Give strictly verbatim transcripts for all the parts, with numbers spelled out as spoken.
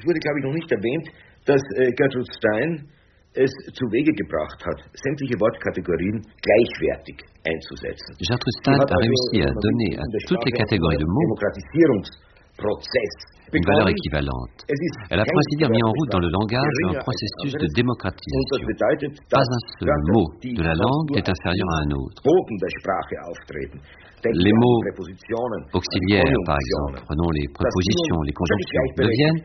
wurde, glaube ich, noch nicht erwähnt, dass äh, Gertrude Stein es zu Wege gebracht hat, sämtliche Wortkategorien gleichwertig einzusetzen. Gertrude Stein a réussi à donner à toutes les catégories de mots une valeur équivalente. Elle a pour ainsi dire mis en route dans le langage un processus de démocratisation. Pas un seul mot de la langue n'est inférieur à un autre. Les mots auxiliaires, par exemple, prenons les prépositions, les conjonctions, deviennent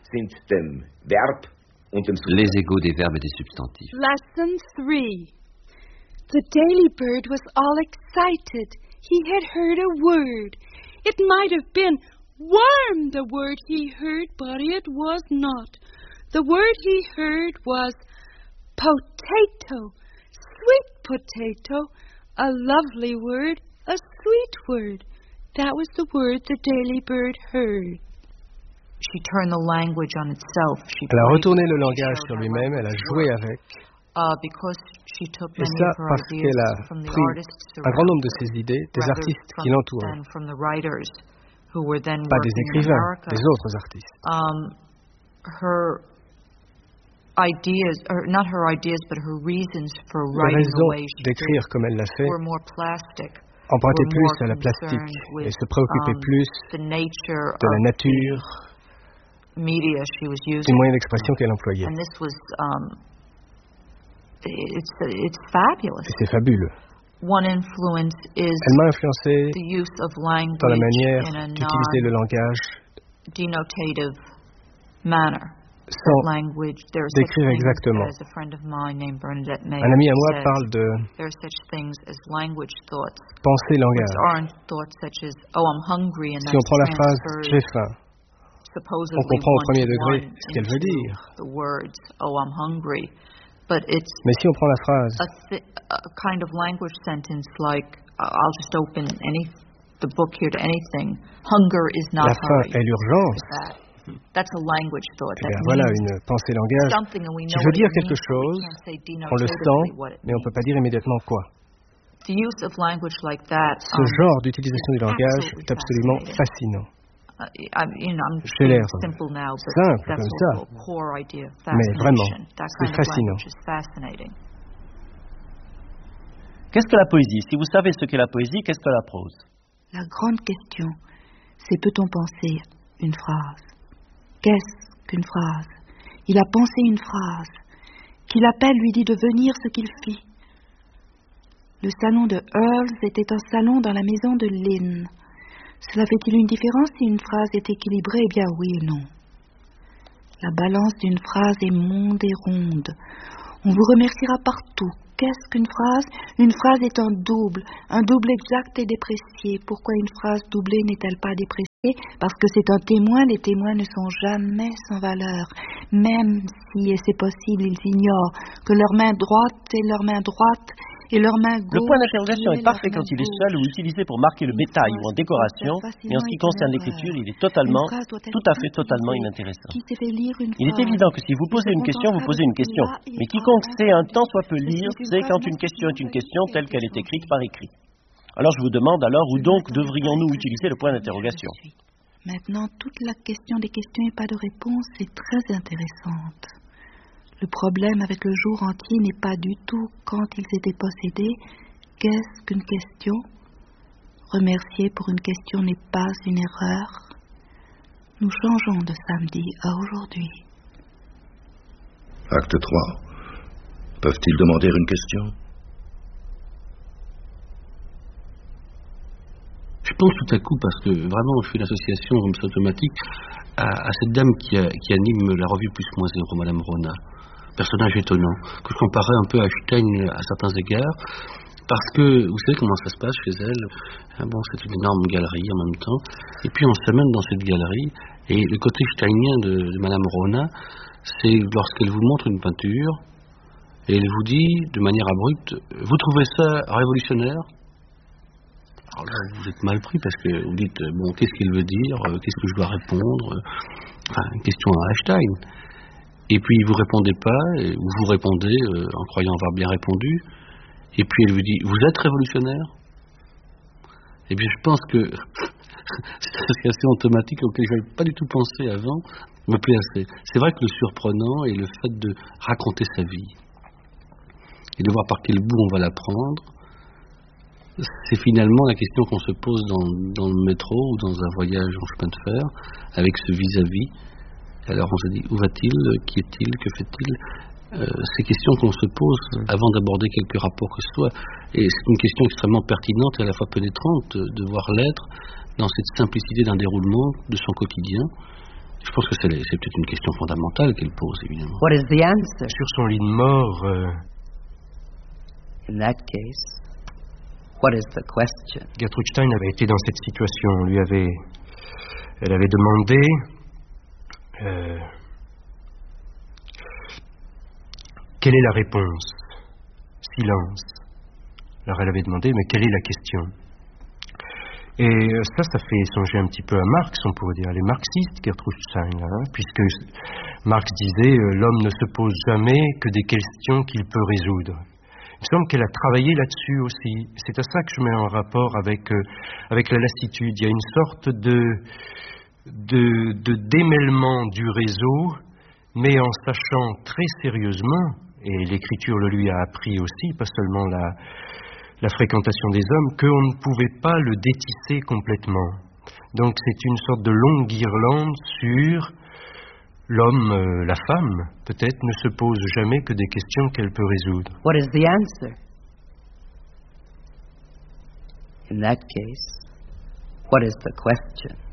les égaux des verbes et des substantifs. Lesson three. The daily bird was all excited. He had heard a word. It might have been worm, the word he heard, but it was not. The word he heard was potato, sweet potato, a lovely word, a sweet word. That was the word the daily bird heard. She turned the language on itself. She elle a retourné le langage sur lui-même, elle a joué avec. Uh, because she took Et ça parce qu'elle a pris un grand nombre de ses idées des artistes qui l'entouraient. Pas des écrivains, des autres artistes. Um, her ideas, or not her ideas, but her reasons for writing the way she d'écrire comme elle l'a fait were more plastic. Empruntait plus à la plastique et se préoccupait um, plus de la nature, media she was using, des moyens d'expression qu'elle employait. And this was, um, it's, it's fabulous. Et c'est fabuleux. One influence is Elle m'a influencé the use of language dans la manière in a d'utiliser le langage denotative manner. Sans language, décrire exactement. As a friend of mine named Bernadette May Un ami à moi says, parle de there are such things as language thoughts. Pensée langage. Aren't thoughts such as oh I'm hungry and si on prend la phrase j'ai faim, on comprend au premier degré ce qu'elle veut dire. The words oh I'm hungry, but it's Mais si on prend la phrase a, th- a kind of language sentence like uh, I'll just open any the book here to anything. Hunger is not la faim est l'urgence. That's a language thought. Eh bien, voilà une pensée langage qui veut dire quelque chose, on le sent, mais on ne peut pas dire immédiatement quoi. The use of language like that, Ce um, genre d'utilisation du langage est absolument fascinant. Uh, I, you know, I'm J'ai l'air simple now, but simple that's comme ça, a core idea, mais vraiment, c'est fascinant. Qu'est-ce que la poésie? Si vous savez ce qu'est la poésie, qu'est-ce que la prose? La grande question, c'est peut-on penser une phrase? Qu'est-ce qu'une phrase? Il a pensé une phrase, qui l'appel lui dit de venir ce qu'il fit. Le salon de Earls était un salon dans la maison de Lynn. Cela fait-il une différence si une phrase est équilibrée? Eh bien oui et non. La balance d'une phrase est monde et ronde. On vous remerciera partout. Qu'est-ce qu'une phrase? Une phrase est un double. Un double exact et déprécié. Pourquoi une phrase doublée n'est-elle pas dépréciée? Parce que c'est un témoin. Les témoins ne sont jamais sans valeur. Même si, et c'est possible, ils ignorent que leur main droite est leur main droite et leur main gauche. Le point d'interrogation est parfait quand il est seul ou utilisé pour marquer le bétail ou en décoration, mais en ce qui concerne l'écriture, il est totalement, tout à fait totalement inintéressant. Il est évident que si vous posez une question, vous posez une question, mais quiconque sait un tant soit peu lire, sait quand une question est une question telle qu'elle est écrite par écrit. Alors je vous demande alors, où donc devrions-nous utiliser le point d'interrogation? Maintenant, toute la question des questions et pas de réponse est très intéressante. Le problème avec le jour entier n'est pas du tout quand ils étaient possédés. Qu'est-ce qu'une question? Remercier pour une question n'est pas une erreur. Nous changeons de samedi à aujourd'hui. Acte trois. Peuvent-ils demander une question? Je pense tout à coup, parce que vraiment je fais l'association comme ça automatique, à, à cette dame qui, a, qui anime la revue Plus Moins Zéro, Madame Rona. Personnage étonnant, que je comparais un peu à Stein à certains égards, parce que vous savez comment ça se passe chez elle. Ah bon, c'est une énorme galerie en même temps, et puis on se mène dans cette galerie, et le côté steinien de, de Madame Rona, c'est lorsqu'elle vous montre une peinture, et elle vous dit de manière abrupte, vous trouvez ça révolutionnaire? Alors là, vous êtes mal pris parce que vous dites, bon, qu'est-ce qu'il veut dire, qu'est-ce que je dois répondre, enfin, une question à Einstein. Et puis vous répondez pas, ou vous répondez euh, en croyant avoir bien répondu, et puis elle vous dit, vous êtes révolutionnaire? Eh bien je pense que cette association automatique auquel je n'avais pas du tout pensé avant me plaît assez. C'est vrai que le surprenant est le fait de raconter sa vie et de voir par quel bout on va la prendre. C'est finalement la question qu'on se pose dans, dans le métro ou dans un voyage en chemin de fer avec ce vis-à-vis. Alors on se dit, où va-t-il? Qui est-il? Que fait-il? euh, Ces questions qu'on se pose avant d'aborder quelque rapport que ce soit. Et c'est une question extrêmement pertinente et à la fois pénétrante de, de voir l'être dans cette simplicité d'un déroulement de son quotidien. Je pense que c'est, c'est peut-être une question fondamentale qu'elle pose, évidemment. What is the answer? Sur son lit de mort... Euh... In that case, what is the question? Gertrude Stein avait été dans cette situation. On lui avait... Elle avait demandé... Euh, quelle est la réponse? Silence. Alors elle avait demandé, mais quelle est la question? Et ça, ça fait songer un petit peu à Marx, on pourrait dire. Elle est marxiste, Gertrude Stein, hein, puisque Marx disait euh, l'homme ne se pose jamais que des questions qu'il peut résoudre. Il me semble qu'elle a travaillé là-dessus aussi. C'est à ça que je mets en rapport avec, euh, avec la lassitude. Il y a une sorte de... De, de démêlement du réseau, mais en sachant très sérieusement, et l'écriture le lui a appris aussi, pas seulement la, la fréquentation des hommes, qu'on ne pouvait pas le détisser complètement. Donc c'est une sorte de longue guirlande sur l'homme, euh, la femme, peut-être, ne se pose jamais que des questions qu'elle peut résoudre. What is the answer? In that case, what is the question?